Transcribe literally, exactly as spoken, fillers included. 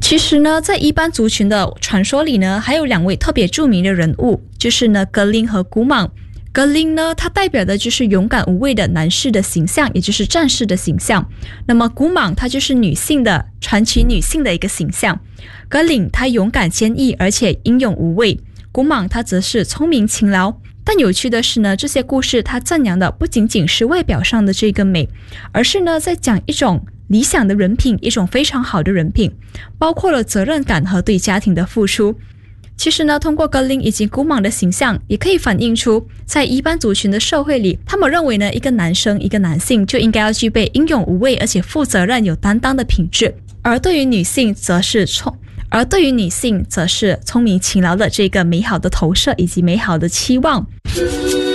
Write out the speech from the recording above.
其实呢，在伊班族群的传说里呢，还有两位特别著名的人物，就是呢格林和古莽。格林呢，它代表的就是勇敢无畏的男士的形象，也就是战士的形象。那么古莽它就是女性的传奇女性的一个形象。格林她勇敢坚毅，而且英勇无畏；古莽她则是聪明勤劳。但有趣的是呢，这些故事它赞扬的不仅仅是外表上的这个美，而是呢在讲一种理想的人品，一种非常好的人品，包括了责任感和对家庭的付出。其实呢，通过格林以及古莽的形象，也可以反映出在伊班族群的社会里，他们认为呢，一个男生一个男性就应该要具备英勇无畏而且负责任有担当的品质，而对于女性则是聪而对于女性则是聪明勤劳的这个美好的投射以及美好的期望。